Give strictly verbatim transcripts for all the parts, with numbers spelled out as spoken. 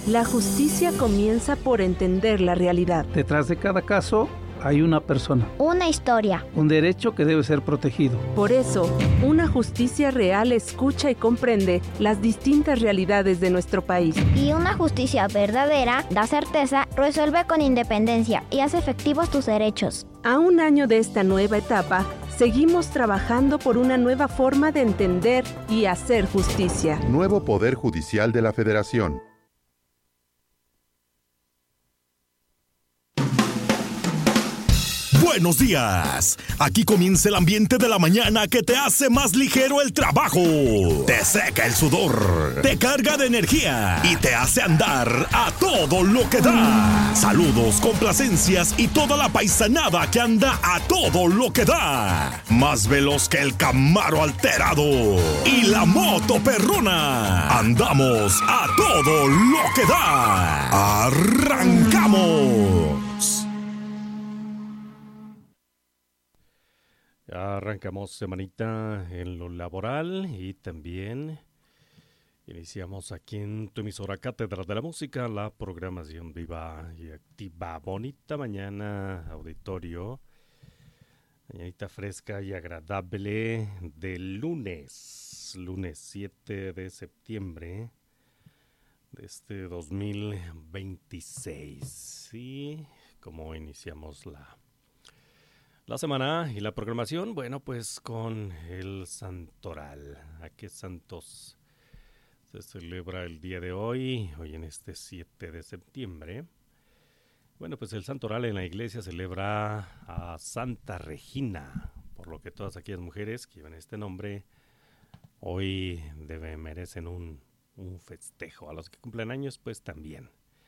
La justicia comienza por entender la realidad. Detrás de cada caso hay una persona. Una historia. Un derecho que debe ser protegido. Por eso, una justicia real escucha y comprende las distintas realidades de nuestro país. Y una justicia verdadera da certeza, resuelve con independencia y hace efectivos tus derechos. A un año de esta nueva etapa, seguimos trabajando por una nueva forma de entender y hacer justicia. Nuevo Poder Judicial de la Federación. Buenos días. Aquí comienza el ambiente de la mañana que te hace más ligero el trabajo. Te seca el sudor, te carga de energía y te hace andar a todo lo que da. Saludos, complacencias y toda la paisanada que anda a todo lo que da. Más veloz que el Camaro alterado y la moto perrona. Andamos a todo lo que da. ¡Arrancamos! Arrancamos semanita en lo laboral y también iniciamos aquí en tu emisora Cátedra de la Música la programación viva y activa. Bonita mañana, auditorio. Mañanita fresca y agradable de lunes, lunes siete de septiembre de este dos mil veintiséis. Y como iniciamos la La semana y la programación, bueno, pues con el Santoral. ¿A qué santos se celebra el día de hoy? Hoy en este siete de septiembre. Bueno, pues el Santoral en la iglesia celebra a Santa Regina, por lo que todas aquellas mujeres que llevan este nombre hoy deben, merecen un, un festejo. A los que cumplen años, pues también.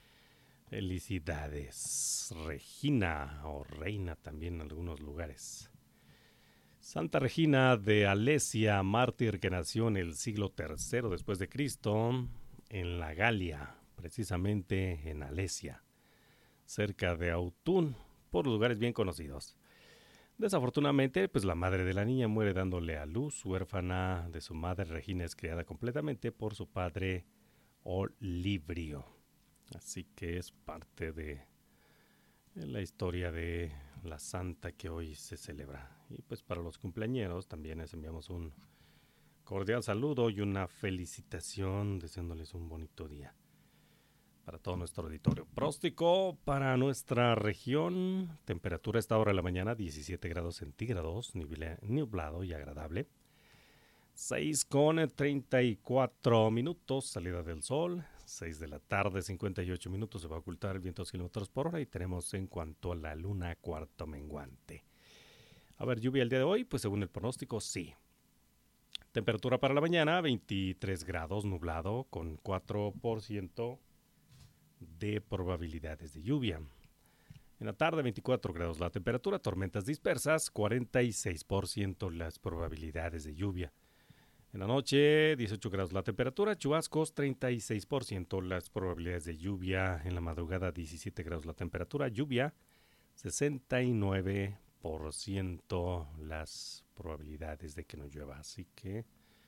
Felicidades, Regina o Reina también en algunos lugares. Santa Regina de Alesia, mártir que nació en el siglo tercero después de Cristo, en la Galia, precisamente en Alesia, cerca de Autun, por lugares bien conocidos. Desafortunadamente, pues la madre de la niña muere dándole a luz. Huérfana de su madre, Regina es criada completamente por su padre Olibrio. Así que es parte de la historia de la santa que hoy se celebra. Y pues para los cumpleañeros también les enviamos un cordial saludo y una felicitación, deseándoles un bonito día para todo nuestro auditorio. Pronóstico para nuestra región: temperatura a esta hora de la mañana diecisiete grados centígrados, nublado y agradable. seis con treinta y cuatro minutos, salida del sol. seis de la tarde, cincuenta y ocho minutos, se va a ocultar el viento a dos kilómetros por hora y tenemos en cuanto a la luna cuarto menguante. A ver, lluvia el día de hoy, pues según el pronóstico, sí. Temperatura para la mañana, veintitrés grados, nublado, con cuatro por ciento de probabilidades de lluvia. En la tarde, veinticuatro grados la temperatura, tormentas dispersas, cuarenta y seis por ciento las probabilidades de lluvia. En la noche, dieciocho grados la temperatura, chubascos, treinta y seis por ciento las probabilidades de lluvia. En la madrugada, diecisiete grados la temperatura, lluvia, sesenta y nueve por ciento las probabilidades de que no llueva. Así que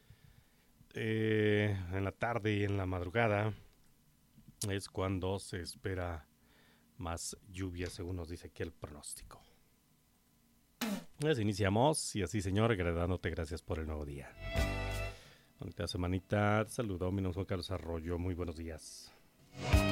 eh, en la tarde y en la madrugada es cuando se espera más lluvia, según nos dice aquí el pronóstico. Pues iniciamos, y así, señor, agradándote, gracias por el nuevo día. Bonita semanita, te saludo, mi nombre es Juan Carlos Arroyo, muy buenos días.